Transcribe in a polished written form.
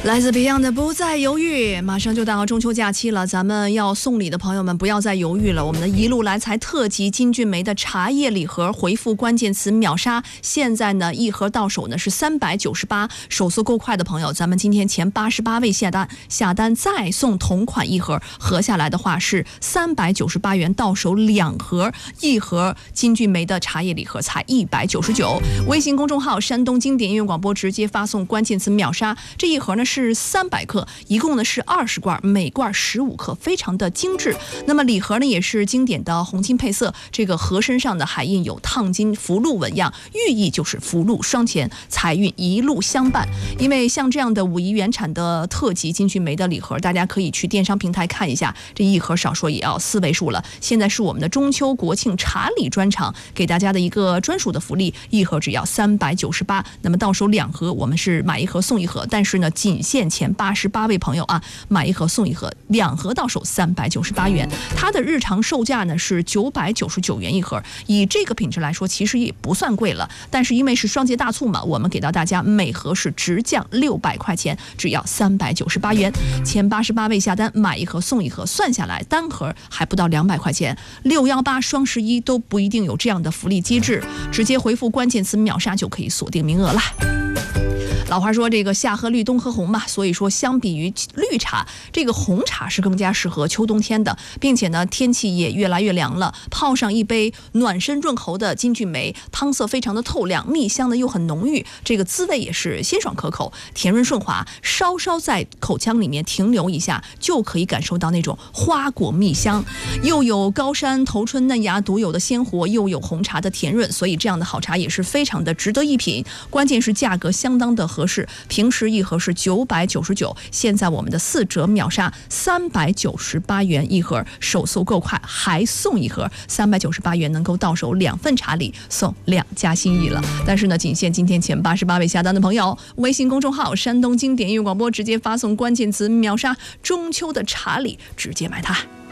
来自 Beyond 的不再犹豫，马上就到中秋假期了，咱们要送礼的朋友们不要再犹豫了。我们的一路来财特辑金骏眉的茶叶礼盒，回复关键词秒杀，现在呢一盒到手呢是398，手速够快的朋友，咱们今天前88位下单再送同款一盒，合下来的话是398元，到手2盒，一盒金骏眉的茶叶礼盒才199。微信公众号山东经典音乐广播直接发送关键词秒杀，这一盒呢是300克，一共呢是20罐，每罐15克，非常的精致。那么礼盒呢也是经典的红金配色，这个盒身上的海印有烫金福禄纹样，寓意就是福禄双全，财运一路相伴。因为像这样的5亿原产的特级金骏眉的礼盒，大家可以去电商平台看一下，这一盒少说也要4位数了。现在是我们的中秋国庆茶礼专场，给大家的一个专属的福利，一盒只要398，那么到手2盒，我们是买一盒送一盒，但是呢仅限前88位朋友啊，买一盒送一盒，2盒到手398元。它的日常售价呢是999元一盒，以这个品质来说其实也不算贵了，但是因为是双节大促嘛，我们给到大家每盒是直降600块钱，只要398元。前88位下单买一盒送一盒，算下来单盒还不到200块钱，618双11都不一定有这样的福利机制，直接回复关键词秒杀就可以锁定名额了。老话说这个夏喝绿冬喝红嘛，所以说相比于绿茶，这个红茶是更加适合秋冬天的，并且呢天气也越来越凉了，泡上一杯暖身润喉的金骏眉，汤色非常的透亮，蜜香呢又很浓郁，这个滋味也是鲜爽可口，甜润顺滑，稍稍在口腔里面停留一下就可以感受到那种花果蜜香，又有高山头春嫩芽独有的鲜活，又有红茶的甜润，所以这样的好茶也是非常的值得一品，关键是价格相当的合适，平时一盒是999，现在我们的4折秒杀398元一盒，手速够快还送一盒，398元能够到手2份茶礼，送2家心意了。但是呢仅限今天前88位下单的朋友，微信公众号山东经典音乐广播直接发送关键词秒杀中秋的茶礼，直接买它。